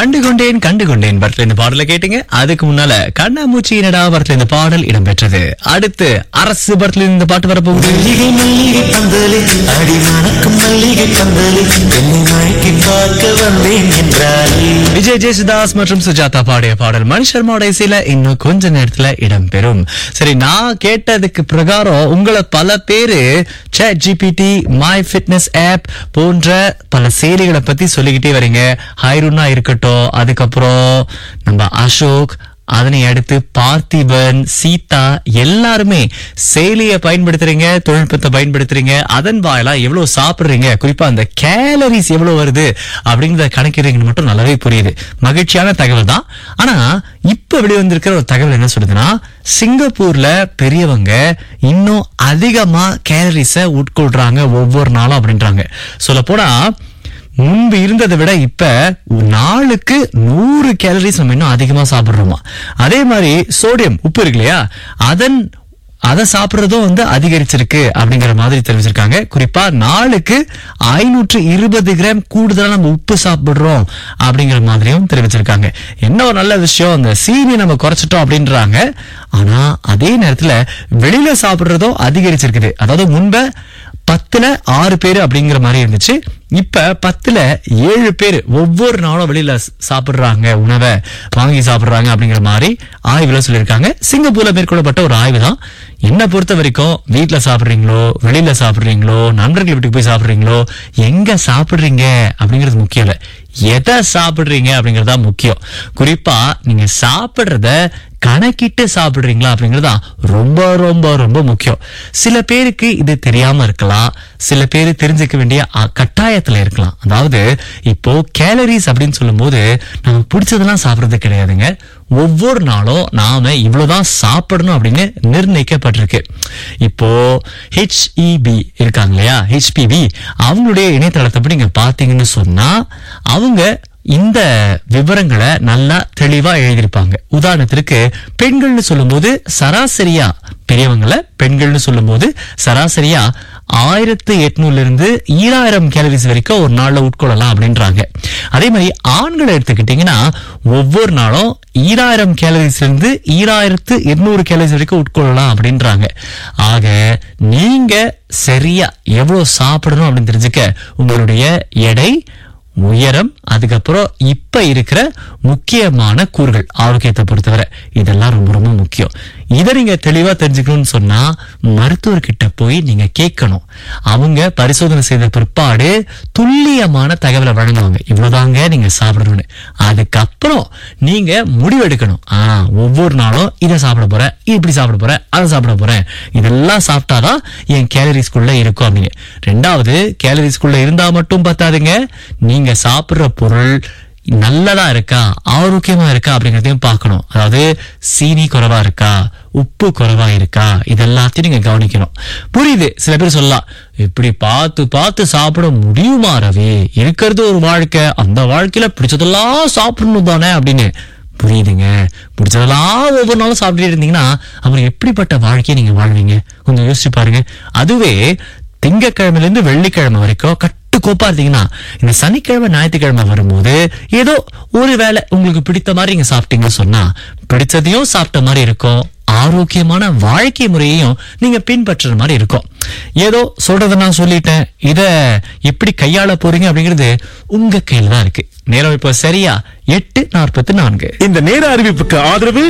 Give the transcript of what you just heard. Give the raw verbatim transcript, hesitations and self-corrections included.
கண்டுகொண்டேன் கண்டுகொண்டேன் படத்துல இந்த பாடலை கேட்டீங்க. அதுக்கு முன்னால கண்ணாமூச்சி என்னடா படத்துல இந்த பாடல் இடம்பெற்றது. அடுத்து அரசு படத்துல இந்த பாட்டு வரப்போகுது. விஜய் ஜெயசுதாஸ் மற்றும் சுஜாதா பாடிய பாடல் மணி சர்மாவோட இசையில இன்னும் கொஞ்ச நேரத்துல இடம்பெறும். சரி, நான் கேட்டதுக்கு பிரகாரம் உங்களை பல பேரு chat GPT, my fitness app போன்ற பல செயலிகளை பத்தி சொல்லிக்கிட்டே வரீங்க. ஹைருனா இருக்கட்டும், அதுக்கப்புறம் நம்ம அசோக், அதனை அடுத்து பார்த்திபன், சீதா, எல்லாருமே செயலியை பயன்படுத்துறீங்க, தொழில்நுட்பத்தை பயன்படுத்துறீங்க. அதன் வாயிலா எவ்வளவு சாப்பிடுறீங்க, குறிப்பா அந்த கேலரிஸ் எவ்வளவு வருது அப்படிங்கறத கணக்கிறீங்கன்னு மட்டும் நல்லாவே புரியுது. மகிழ்ச்சியான தகவல் தான். ஆனா இப்ப வெளிவந்திருக்கிற ஒரு தகவல் என்ன சொல்லுதுன்னா, சிங்கப்பூர்ல பெரியவங்க இன்னும் அதிகமா கேலரிஸ உட்கொள்றாங்க ஒவ்வொரு நாளும் அப்படின்றாங்க. சொல்ல போனா முன்பு இருந்ததை விட இப்ப நாளுக்கு நூறு கேலரிஸ் நம்ம இன்னும் அதிகமா சாப்பிடுறோமா. அதே மாதிரி சோடியம், உப்பு இருக்கு இல்லையா, அதன் அதை சாப்பிடுறதும் வந்து அதிகரிச்சிருக்கு அப்படிங்கிற மாதிரி தெரிவிச்சிருக்காங்க. குறிப்பா நாளுக்கு ஐநூற்று இருபது கிராம் கூடுதலா நம்ம உப்பு சாப்பிடுறோம் அப்படிங்கிற மாதிரியும் தெரிவிச்சிருக்காங்க. என்ன ஒரு நல்ல விஷயம், அந்த சீனி நம்ம குறைச்சிட்டோம் அப்படின்றாங்க. ஆனா அதே நேரத்துல வெளியில சாப்பிடுறதும் அதிகரிச்சிருக்குது. அதாவது முன்ப பத்துல ஆறு பேரு அப்படிங்கிற மாதிரி இருந்துச்சு, இப்ப பத்துல ஏழு பேர் ஒவ்வொரு நாளும் வெளியில சாப்பிடுறாங்க, உணவை வாங்கி சாப்பிடுறாங்க அப்படிங்கிற மாதிரி ஆய்வுல சொல்லியிருக்காங்க. சிங்கப்பூர்ல மேற்கொள்ளப்பட்ட ஒரு ஆய்வு தான். என்ன பொறுத்த வரைக்கும் வீட்டுல சாப்பிடுறீங்களோ, வெளியில சாப்பிடுறீங்களோ, நண்பர்கள் வீட்டுக்கு போய் சாப்பிடுறீங்களோ, எங்க சாப்பிடுறீங்க அப்படிங்கிறது முக்கியம் இல்ல, எதை சாப்பிடுறீங்க அப்படிங்கறதா முக்கியம். குறிப்பா நீங்க சாப்பிடுறத கணக்கிட்டு சாப்பிடுறீங்களா அப்படிங்கறதா ரொம்ப ரொம்ப ரொம்ப முக்கியம். சில பேருக்கு இது தெரியாம இருக்கலாம், சில பேர் தெரிஞ்சுக்க வேண்டிய கட்டாயத்துல இருக்கலாம். அதாவது இப்போ கேலரிஸ் அப்படின்னு சொல்லும் போது நம்ம பிடிச்சதெல்லாம் சாப்பிடுறது கிடையாதுங்க. ஒவ்வொரு நாளும் நாம இவ்வளவுதான் சாப்பிடணும் அப்படின்னு நிர்ணயிக்கப்பட்டிருக்கு. இப்போ ஹெச்இபி இருக்காங்க இல்லையா, ஹெச்பிவி, அவங்களுடைய இணையதளத்தை நீங்க பாத்தீங்கன்னு சொன்னா அவங்க இந்த விவரங்களை நல்லா தெளிவா எழுதியிருப்பாங்க. உதாரணத்திற்கு பெண்கள்னு சொல்லும் போது சராசரியா, பெரியவங்களை பெண்கள்னு சொல்லும் போது சராசரியா ஆயிரத்தி எட்நூறுல இருந்து ஈராயிரம் கேலரிஸ் வரைக்கும் ஒரு நாள்ல உட்கொள்ளலாம் அப்படின்றாங்க. அதே மாதிரி ஆண்களை எடுத்துக்கிட்டீங்கன்னா ஒவ்வொரு நாளும் ஈராயிரம் கேலரிஸ்ல இருந்து ஈராயிரத்து எட்நூறு கேலரிஸ் வரைக்கும் உட்கொள்ளலாம் அப்படின்றாங்க. ஆக நீங்க சரியா எவ்வளவு சாப்பிடணும் அப்படின்னு தெரிஞ்சுக்க உங்களுடைய எடை, உயரம், அதுக்கப்புறம் இப்ப இருக்கிற முக்கியமான கூறுகள் ஆரோக்கியத்தை பொறுத்தவரை இதெல்லாம் ரொம்ப ரொம்ப முக்கியம். இதை நீங்க தெளிவா தெரிஞ்சுக்கணும்னு சொன்னா மருத்துவர்கிட்ட போய் நீங்க கேட்கணும். அவங்க பரிசோதனை செய்த பிற்பாடு துல்லியமான தகவலை வழங்குவாங்க, இவ்வளவுதாங்க நீங்க சாப்பிடணும்னு. அதுக்கப்புறம் நீங்க முடிவெடுக்கணும், ஆஹ் ஒவ்வொரு நாளும் இதை சாப்பிட போறேன், இப்படி சாப்பிட போறேன், அதை சாப்பிட போறேன், இதெல்லாம் சாப்பிட்டாதான் என் கேலரிஸ்குள்ள இருக்கும் அப்படின்னு. ரெண்டாவது, கேலரிஸ்குள்ள இருந்தா மட்டும் பத்தாதுங்க, நீங்க சாப்பிடுற பொருள் நல்லதா இருக்கா, ஆரோக்கியமா இருக்கா அப்படிங்கறதையும் பார்க்கணும். அதாவது சீனி குறைவா இருக்கா, உப்பு குறைவா இருக்கா, இதெல்லாத்தையும் நீங்க கவனிக்கணும். புரியுது, சில பேர் சொல்லலாம், இப்படி பார்த்து பார்த்து சாப்பிட முடியுமா ரவி, இருக்கிறது ஒரு வாழ்க்கை, அந்த வாழ்க்கையில பிடிச்சதெல்லாம் சாப்பிடணும் தானே அப்படின்னு. புரியுதுங்க, பிடிச்சதெல்லாம் ஒவ்வொரு நாளும் சாப்பிட்டு இருந்தீங்கன்னா அப்புறம் எப்படிப்பட்ட வாழ்க்கையை நீங்க வாழ்வீங்க கொஞ்சம் யோசிச்சு பாருங்க. அதுவே திங்கக்கிழமையில இருந்து வெள்ளிக்கிழமை வரைக்கும் கோப்பா இருந்தீங்கன்னா இந்த சனிக்கிழமை ஞாயிற்றுக்கிழமை வரும்போது ஏதோ ஒரு வேளை உங்களுக்கு பிடித்த மாதிரி நீங்க சாப்பிட்டீங்கன்னு சொன்னா பிடிச்சதையும் சாப்பிட்ட மாதிரி இருக்கும், ஆரோக்கியமான வாழ்க்கை முறையையும் நீங்க பின்பற்றுற மாதிரி இருக்கும். ஏதோ சொல்றத நான் சொல்லிட்டேன், இத எப்படி கையாள போறீங்க அப்படிங்கிறது உங்க கையில தான் இருக்கு. நேரம் இப்ப சரியா எட்டு நாற்பத்தி நான்கு. இந்த நேர அறிவிப்புக்கு ஆதரவு